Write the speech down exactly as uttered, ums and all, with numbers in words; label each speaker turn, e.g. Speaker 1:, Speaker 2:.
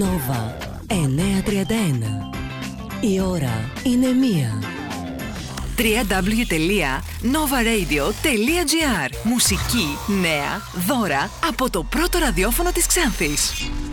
Speaker 1: Νόβα εννιακόσια τριάντα ένα. Η ώρα είναι μία.
Speaker 2: double-u double-u double-u τελεία nova radio τελεία gr. Μουσική, νέα, δώρα από το πρώτο ραδιόφωνο της Ξάνθης.